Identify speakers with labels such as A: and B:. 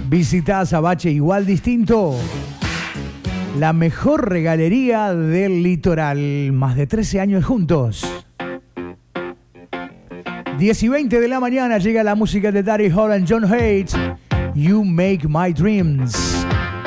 A: Visita Azabache Igual Distinto, la mejor regalería del litoral. Más de 13 años juntos. 10:20 de la mañana llega la música de Daddy Hall and John Hates. You Make My Dreams.